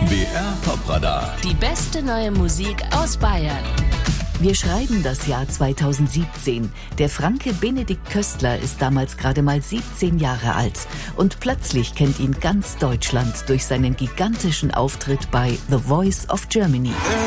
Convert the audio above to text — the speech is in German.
BR Top-Radar. Die beste neue Musik aus Bayern. Wir schreiben das Jahr 2017. Der Franke Benedikt Köstler ist damals gerade mal 17 Jahre alt. Und plötzlich kennt ihn ganz Deutschland durch seinen gigantischen Auftritt bei The Voice of Germany.